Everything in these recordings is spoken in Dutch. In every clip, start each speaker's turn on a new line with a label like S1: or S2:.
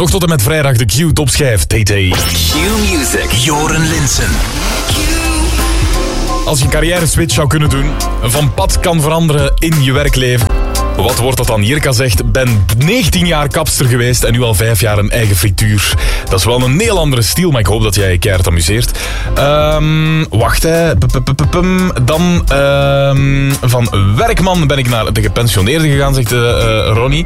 S1: Nog tot en met vrijdag de Q-topschijf. TT.
S2: Q-music. Joren Linssen.
S1: Als je een carrière switch zou kunnen doen, van pad kan veranderen in je werkleven. Wat wordt dat dan? Jirka zegt, ben 19 jaar kapster geweest en nu al 5 jaar een eigen frituur. Dat is wel een heel andere stijl, maar ik hoop dat jij je keihard amuseert. Wacht, hè. Dan van werkman ben ik naar de gepensioneerde gegaan, zegt Ronnie.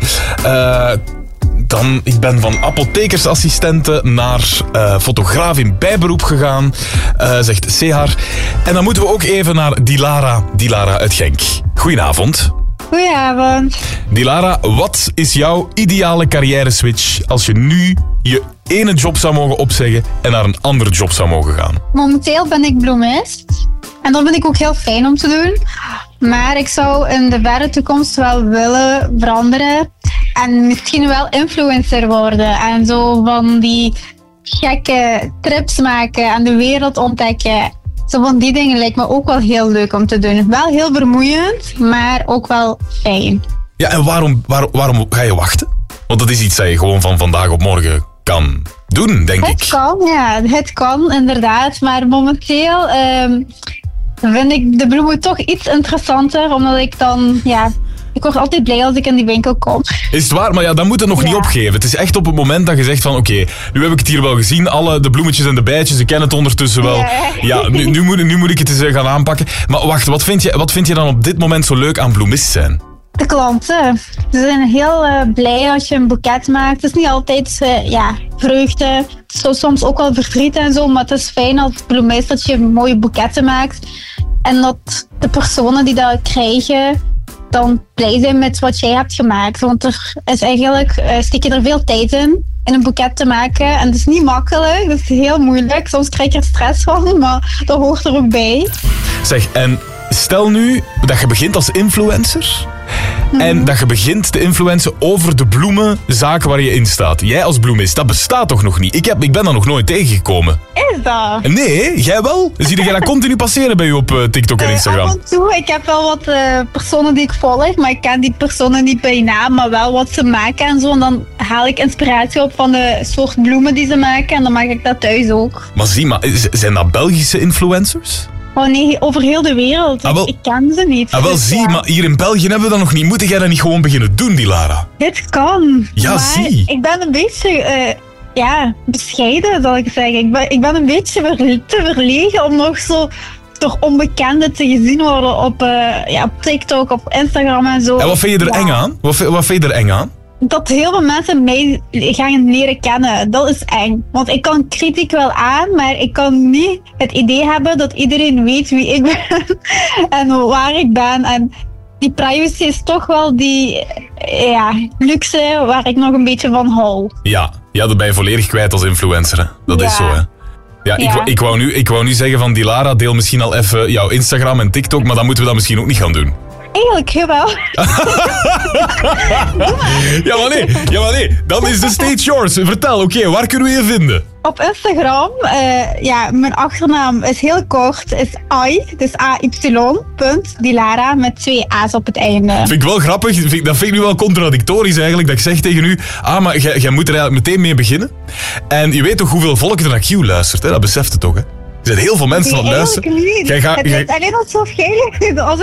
S1: Dan, ik ben van apothekersassistente naar fotograaf in bijberoep gegaan, zegt Sehar. En dan moeten we ook even naar Dilara uit Genk. Goedenavond.
S3: Goedenavond.
S1: Dilara, wat is jouw ideale carrière switch als je nu je ene job zou mogen opzeggen en naar een andere job zou mogen gaan?
S3: Momenteel ben ik bloemist. En dat vind ik ook heel fijn om te doen. Maar ik zou in de verre toekomst wel willen veranderen. En misschien wel influencer worden. En zo van die gekke trips maken en de wereld ontdekken. Zo van die dingen lijkt me ook wel heel leuk om te doen. Wel heel vermoeiend, maar ook wel fijn.
S1: Ja, en waarom ga je wachten? Want dat is iets dat je gewoon van vandaag op morgen kan doen, denk ik.
S3: Het kan, ja. Het kan, inderdaad. Maar momenteel vind ik de bloemen toch iets interessanter. Omdat ik dan, ja... Ik word altijd blij als ik in die winkel kom.
S1: Is het waar? Maar ja, dan moet het nog niet opgeven. Het is echt op het moment dat je zegt van oké, nu heb ik het hier wel gezien. De bloemetjes en de bijtjes, ik ken het ondertussen wel. Ja, nu moet ik het eens gaan aanpakken. Maar wacht, wat vind je dan op dit moment zo leuk aan bloemist zijn?
S3: De klanten. Ze zijn heel blij als je een boeket maakt. Het is niet altijd vreugde. Het is soms ook wel verdriet en zo. Maar het is fijn als bloemist dat je mooie boeketten maakt. En dat de personen die dat krijgen dan blij zijn met wat jij hebt gemaakt. Want er is eigenlijk, steek je er veel tijd in een boeket te maken. En het is niet makkelijk, het is heel moeilijk. Soms krijg je er stress van, maar dat hoort er ook bij.
S1: Zeg, en stel nu dat je begint als influencer en dat je begint te influencen over de bloemenzaak waar je in staat. Jij als bloemist, dat bestaat toch nog niet? Ik ben daar nog nooit tegengekomen.
S3: Is dat?
S1: Nee, jij wel? Zie jij dat continu passeren bij je op TikTok en Instagram?
S3: Af en toe, ik heb wel wat personen die ik volg, maar ik ken die personen niet bij naam, maar wel wat ze maken en zo. En dan haal ik inspiratie op van de soort bloemen die ze maken en dan maak ik dat thuis ook.
S1: Maar zijn dat Belgische influencers?
S3: Oh nee, over heel de wereld. Ik ken ze niet.
S1: Maar hier in België hebben we dat nog niet. Moet jij dat niet gewoon beginnen doen, Dilara?
S3: Dit kan.
S1: Ja,
S3: maar
S1: zie.
S3: Ik ben een beetje bescheiden, zal ik zeggen. Ik ben een beetje te verlegen om nog zo door onbekenden te gezien worden op TikTok, op Instagram en zo.
S1: En wat vind je er eng aan? Wat vind je er eng aan?
S3: Dat heel veel mensen mij gaan leren kennen. Dat is eng. Want ik kan kritiek wel aan, maar ik kan niet het idee hebben dat iedereen weet wie ik ben en waar ik ben. En die privacy is toch wel die luxe waar ik nog een beetje van hou.
S1: Ja, dat ben je volledig kwijt als influencer. Hè? Dat is zo, hè. Ja, ik wou nu zeggen van Dilara, deel misschien al even jouw Instagram en TikTok, maar dan moeten we dat misschien ook niet gaan doen.
S3: Eigenlijk wel.
S1: Ja, maar nee. Dan is de stage yours. Vertel, oké, waar kunnen we je vinden?
S3: Op Instagram, mijn achternaam is heel kort, is Ai, dus AY.Dilara met 2 A's op het einde.
S1: Vind ik wel grappig, dat vind ik nu wel contradictorisch eigenlijk, dat ik zeg tegen u, maar jij moet er eigenlijk meteen mee beginnen. En je weet toch hoeveel volk er naar Q luistert, hè? Dat beseft het toch, hè? Er zijn heel veel mensen aan het luisteren.
S3: Niet. Het is alleen alsof jij als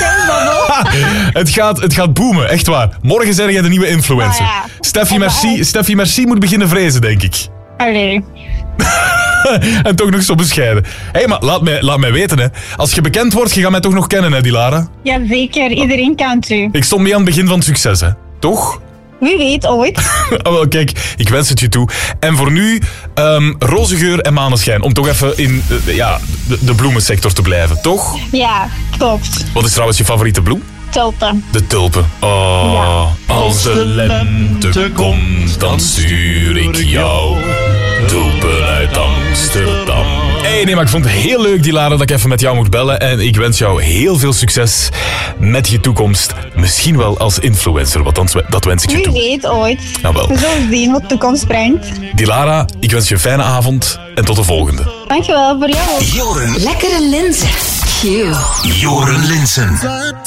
S1: het gaat boomen, echt waar. Morgen zijn jij de nieuwe influencer. Steffi Merci moet beginnen vrezen, denk ik.
S3: Allee.
S1: En toch nog zo bescheiden. Hé, maar laat mij weten, hè. Als je bekend wordt, je gaat mij toch nog kennen, hè, Dilara?
S3: Ja, zeker. Iedereen kent u.
S1: Ik stond mee aan het begin van het succes, hè. Toch?
S3: Wie weet ooit.
S1: Wel, kijk, ik wens het je toe. En voor nu, roze geur en maneschijn. Om toch even in de bloemensector te blijven, toch?
S3: Ja, klopt.
S1: Wat is trouwens je favoriete bloem?
S3: Tulpen.
S1: De tulpen. Oh, ja. Als de lente komt, dan stuur ik jou tulpen uit Amsterdam. Nee, maar ik vond het heel leuk, Dilara, dat ik even met jou mocht bellen. En ik wens jou heel veel succes met je toekomst. Misschien wel als influencer, want dat wens ik je toe.
S3: Wie weet ooit.
S1: Nou wel.
S3: We zullen zien wat de toekomst brengt.
S1: Dilara, ik wens je een fijne avond en tot de volgende.
S3: Dankjewel, voor jou.
S2: Joren.
S4: Lekkere Linssen. Q.
S2: Joren Linssen.